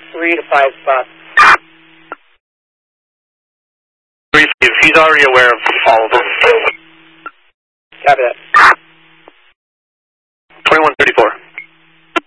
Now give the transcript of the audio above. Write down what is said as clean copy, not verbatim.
3 to 5 spots. He's already aware of all of them. Copy that.